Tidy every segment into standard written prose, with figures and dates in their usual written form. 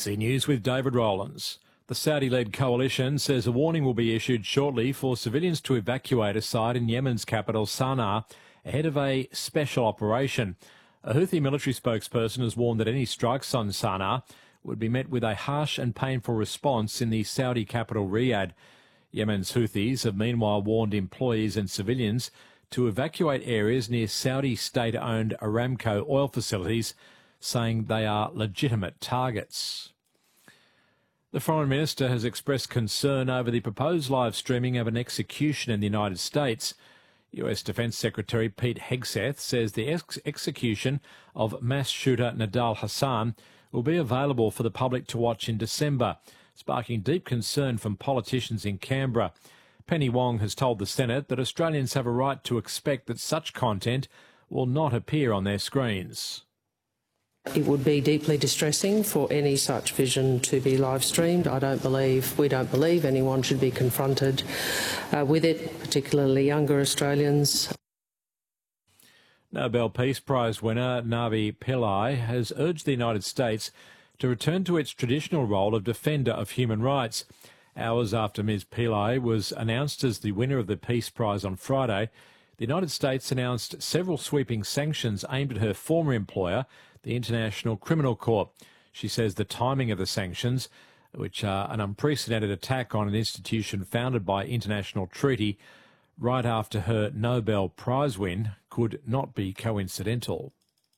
ABC News with David Rowlands. The Saudi-led coalition says a warning will be issued shortly for civilians to evacuate a site in Yemen's capital, Sana'a, ahead of a special operation. A Houthi military spokesperson has warned that any strikes on Sana'a would be met with a harsh and painful response in the Saudi capital, Riyadh. Yemen's Houthis have meanwhile warned employees and civilians to evacuate areas near Saudi state-owned Aramco oil facilities, saying they are legitimate targets. The Foreign Minister has expressed concern over the proposed live streaming of an execution in the United States. US Defence Secretary Pete Hegseth says the execution of mass shooter Nidal Hasan will be available for the public to watch in December, sparking deep concern from politicians in Canberra. Penny Wong has told the Senate that Australians have a right to expect that such content will not appear on their screens. It would be deeply distressing for any such vision to be live streamed. We don't believe anyone should be confronted with it, particularly younger Australians. Nobel Peace Prize winner Navi Pillai has urged the United States to return to its traditional role of defender of human rights. Hours after Ms Pillai was announced as the winner of the Peace Prize on Friday, the United States announced several sweeping sanctions aimed at her former employer, the International Criminal Court. She says the timing of the sanctions, which are an unprecedented attack on an institution founded by international treaty right after her Nobel Prize win, could not be coincidental.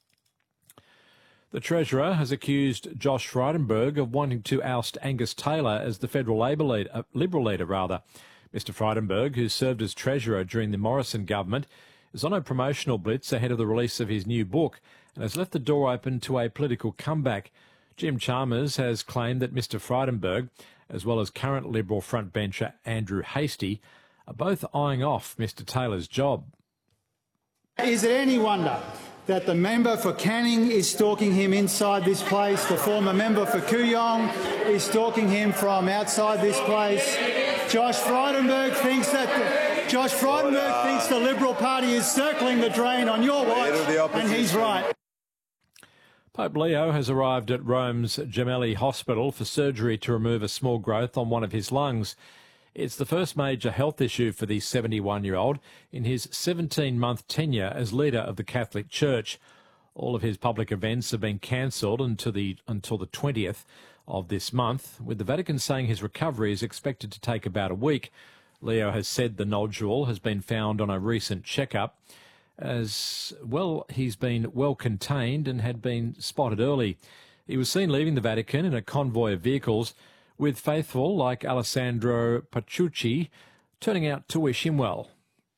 The Treasurer has accused Josh Frydenberg of wanting to oust Angus Taylor as the federal Liberal leader. Mr Frydenberg, who served as Treasurer during the Morrison government, is on a promotional blitz ahead of the release of his new book and has left the door open to a political comeback. Jim Chalmers has claimed that Mr Frydenberg, as well as current Liberal frontbencher Andrew Hastie, are both eyeing off Mr Taylor's job. Is it any wonder that the member for Canning is stalking him inside this place, the former member for Kooyong is stalking him from outside this place? Josh Frydenberg thinks the Liberal Party is circling the drain on your watch, and he's right. Pope Leo has arrived at Rome's Gemelli Hospital for surgery to remove a small growth on one of his lungs. It's the first major health issue for the 71-year-old in his 17-month tenure as leader of the Catholic Church. All of his public events have been cancelled until the 20th of this month, with the Vatican saying his recovery is expected to take about a week. Leo has said the nodule has been found on a recent checkup. As well, he's been well contained and had been spotted early. He was seen leaving the Vatican in a convoy of vehicles, with faithful like Alessandro Paciucci turning out to wish him well.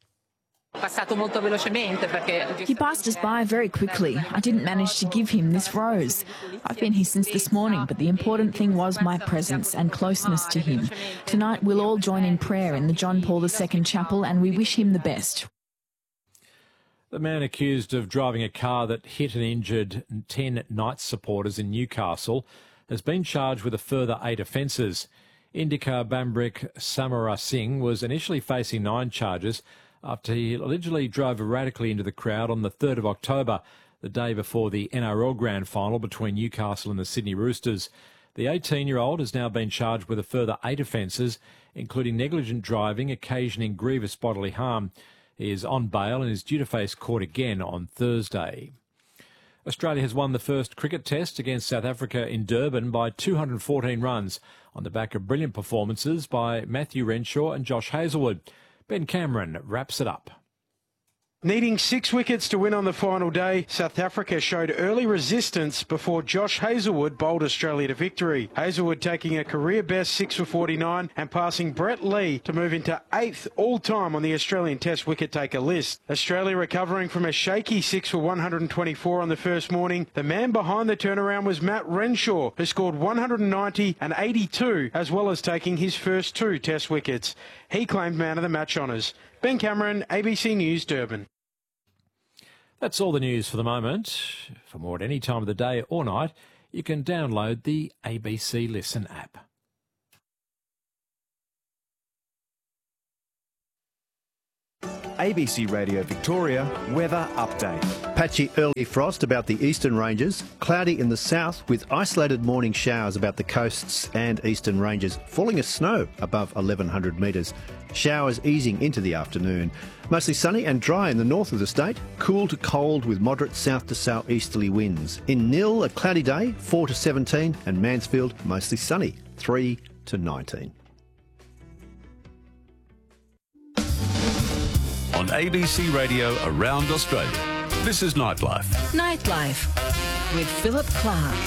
He passed us by very quickly. I didn't manage to give him this rose. I've been here since this morning, but the important thing was my presence and closeness to him. Tonight we'll all join in prayer in the John Paul II Chapel, and we wish him the best. The man accused of driving a car that hit and injured 10 Knights supporters in Newcastle has been charged with a further 8 offences. Indika Bambrik Samarasinghe was initially facing 9 charges after he allegedly drove erratically into the crowd on the 3rd of October, the day before the NRL Grand Final between Newcastle and the Sydney Roosters. The 18-year-old has now been charged with a further 8 offences, including negligent driving occasioning grievous bodily harm. He is on bail and is due to face court again on Thursday. Australia has won the first cricket test against South Africa in Durban by 214 runs on the back of brilliant performances by Matthew Renshaw and Josh Hazlewood. Ben Cameron wraps it up. Needing 6 wickets to win on the final day, South Africa showed early resistance before Josh Hazlewood bowled Australia to victory. Hazlewood taking a career-best 6 for 49 and passing Brett Lee to move into 8th all-time on the Australian Test wicket-taker list. Australia recovering from a shaky 6 for 124 on the first morning. The man behind the turnaround was Matt Renshaw, who scored 190 and 82, as well as taking his first 2 Test wickets. He claimed man of the match honours. Ben Cameron, ABC News, Durban. That's all the news for the moment. For more at any time of the day or night, you can download the ABC Listen app. ABC Radio Victoria weather update. Patchy early frost about the eastern ranges, cloudy in the south with isolated morning showers about the coasts and eastern ranges, falling as snow above 1100 metres. Showers easing into the afternoon. Mostly sunny and dry in the north of the state, cool to cold with moderate south to southeasterly winds. In Nil, a cloudy day, 4 to 17, and Mansfield, mostly sunny, 3 to 19. On ABC Radio around Australia, this is Nightlife. Nightlife with Philip Clark.